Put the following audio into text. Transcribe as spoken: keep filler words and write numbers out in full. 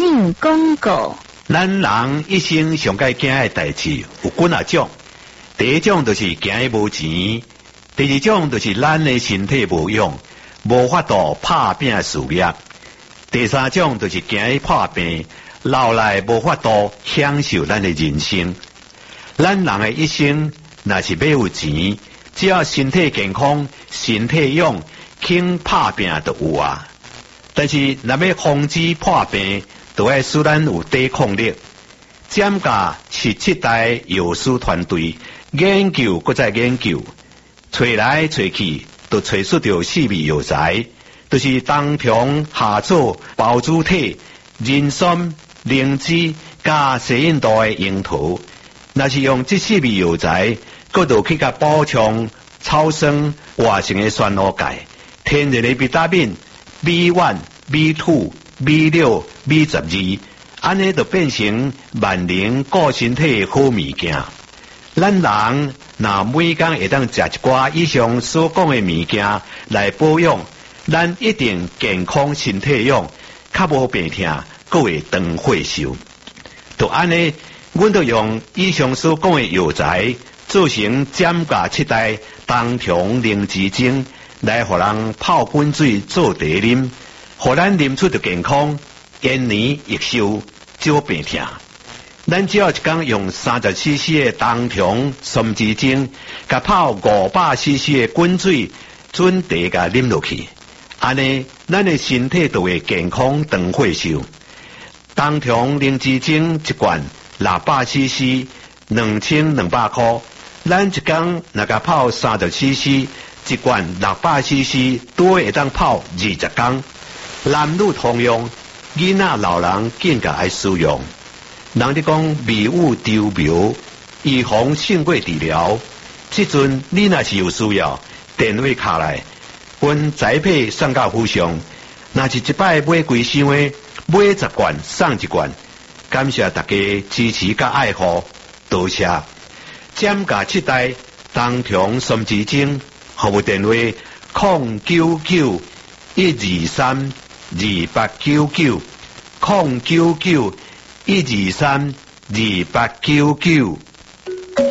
进广告。 咱人一生上该惊的代志有几啊种。第一种就是惊伊无钱，第二种就是咱的身体无用，无法度拍拼事业。第三种就是惊伊破病，老来无法度享受咱的人生。咱人的一生，若是要有钱，只要身体健康、身体勇，肯拍拼就有啊。但是若要防止破病，就要使咱有抵抗力。占甲是七代药师团队研究，搁再研究，找来找去，就找出着四味药材。就是冬虫夏草、包子体、人参、灵芝加西印度的樱桃。若是用这四味药材，搁就去甲补充草酸活性的酸卤钙、天然的维他命 B 一、B 二、B 六、B 十二，安尼就变成万能顾身体的好物件。咱人若每工会当食一寡以上所讲的物件来保养，咱一定健康身体用，较无病痛，搁会长寿寿。就安尼，阮就用以上所讲的药材做成占甲七代冬虫灵芝精，来互人泡滚水做茶啉，互咱啉出就健康，延年益寿，少病痛。咱只要一工用三十 C C 的冬虫松枝精，甲泡五百 C C 的滚水，准茶甲啉落去。安尼，咱的身体就会健康长寿寿。冬虫灵芝精一罐六百 C C， 两千两百块。咱一工若甲泡三十 C C， 一罐六百 C C， 多会当泡二十工。男女通用，囡仔老人更加爱使用。人哋讲迷雾丢苗，预防胜过治疗。即阵你若是有需要，电话卡来。阮宅配送到府上，若是一摆买几箱的，买十罐送一罐。感谢大家支持甲爱护，多谢。占甲七代冬虫松枝精，服务电话零九九一二三二八九九零九九一二三二八九九。